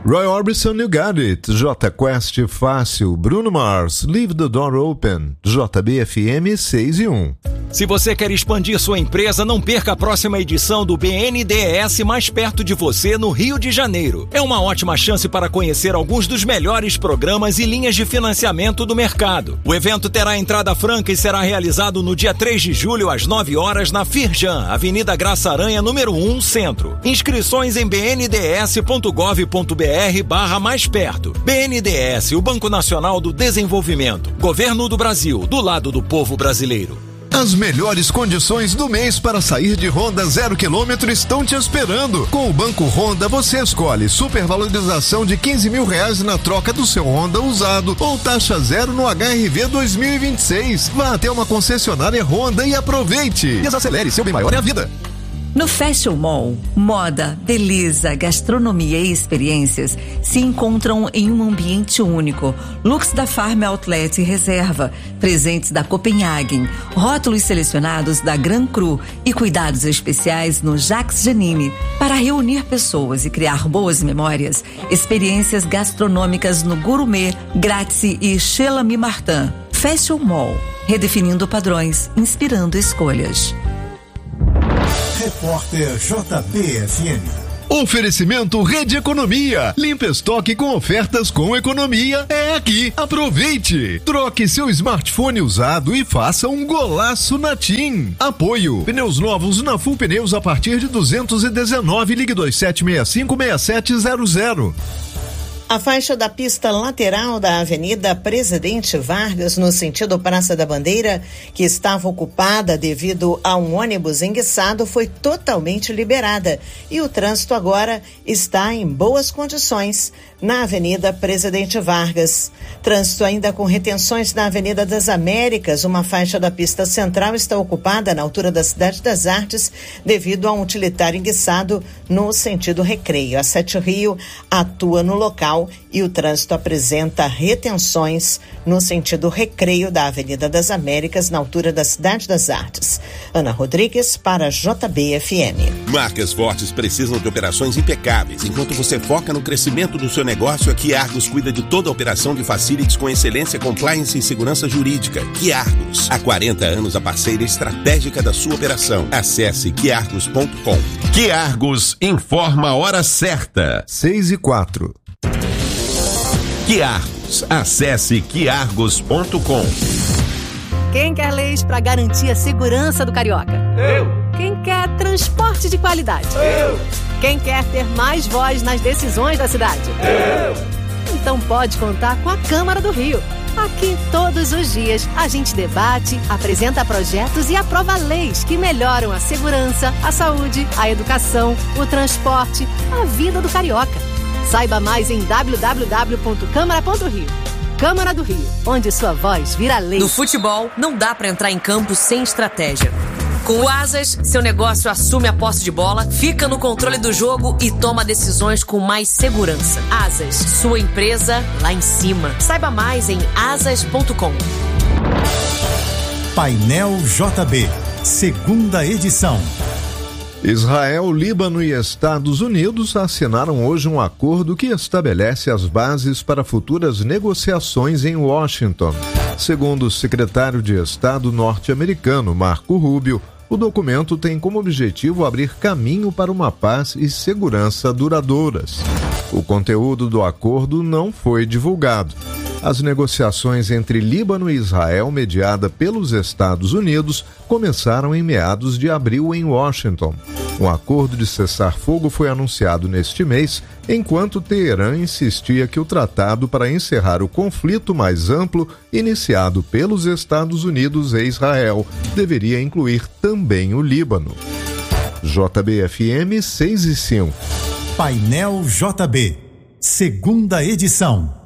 Roy Orbison, You Got It. J Quest, Fácil. Bruno Mars, Leave the Door Open. JBFM 6 e 1. Se você quer expandir sua empresa, não perca a próxima edição do BNDES mais perto de você, no Rio de Janeiro. É uma ótima chance para conhecer alguns dos melhores programas e linhas de financiamento do mercado. O evento terá entrada franca e será realizado no dia 3 de julho, às 9 horas, na Firjan, Avenida Graça Aranha, número 1, Centro. Inscrições em bnds.gov.br/mais perto. BNDES, o Banco Nacional do Desenvolvimento. Governo do Brasil, do lado do povo brasileiro. As melhores condições do mês para sair de Honda 0 km estão te esperando. Com o Banco Honda, você escolhe supervalorização de R$15 mil na troca do seu Honda usado ou taxa zero no HRV 2026. Vá até uma concessionária Honda e aproveite. Desacelere, seu bem maior é a vida. No Fashion Mall, moda, beleza, gastronomia e experiências se encontram em um ambiente único. Looks da Farm Outlet e Reserva, presentes da Copenhagen, rótulos selecionados da Gran Cru e cuidados especiais no Jacques Janine. Para reunir pessoas e criar boas memórias, experiências gastronômicas no Gourmet, Grazie e Chez L'Ami Martin. Fashion Mall, redefinindo padrões, inspirando escolhas. Repórter JBFM. Oferecimento Rede Economia. Limpa estoque com ofertas com economia. É aqui. Aproveite. Troque seu smartphone usado e faça um golaço na TIM. Apoio. Pneus novos na Full Pneus a partir de 219. Ligue 2765-6700. A faixa da pista lateral da Avenida Presidente Vargas, no sentido Praça da Bandeira, que estava ocupada devido a um ônibus enguiçado, foi totalmente liberada e o trânsito agora está em boas condições na Avenida Presidente Vargas. Trânsito ainda com retenções na Avenida das Américas. Uma faixa da pista central está ocupada na altura da Cidade das Artes devido a um utilitário enguiçado no sentido Recreio. A Sete Rio atua no local e o trânsito apresenta retenções no sentido Recreio da Avenida das Américas, na altura da Cidade das Artes. Ana Rodrigues para JBFM. Marcas fortes precisam de operações impecáveis. Enquanto você foca no crescimento do seu negócio, a Quiargos cuida de toda a operação de facilities com excelência, compliance e segurança jurídica. Quiargos, há 40 anos a parceira estratégica da sua operação. Acesse quiargos.com. Quiargos informa a hora certa. 6:04. Quiargos, acesse quiargos.com. Quem quer leis para garantir a segurança do carioca? Eu. Quem quer transporte de qualidade? Eu. Quem quer ter mais voz nas decisões da cidade? Eu. Então pode contar com a Câmara do Rio. Aqui, todos os dias, a gente debate, apresenta projetos e aprova leis que melhoram a segurança, a saúde, a educação, o transporte, a vida do carioca. Saiba mais em www.câmara.rio. Câmara do Rio, onde sua voz vira lei. No futebol, não dá pra entrar em campo sem estratégia. Com o Asas, seu negócio assume a posse de bola, fica no controle do jogo e toma decisões com mais segurança. Asas, sua empresa lá em cima. Saiba mais em asas.com. Painel JB, segunda edição. Israel, Líbano e Estados Unidos assinaram hoje um acordo que estabelece as bases para futuras negociações em Washington. Segundo o secretário de Estado norte-americano, Marco Rubio, o documento tem como objetivo abrir caminho para uma paz e segurança duradouras. O conteúdo do acordo não foi divulgado. As negociações entre Líbano e Israel, mediada pelos Estados Unidos, começaram em meados de abril em Washington. Um acordo de cessar-fogo foi anunciado neste mês, enquanto Teherã insistia que o tratado para encerrar o conflito mais amplo, iniciado pelos Estados Unidos e Israel, deveria incluir também o Líbano. JBFM 6:05. Painel JB, segunda edição.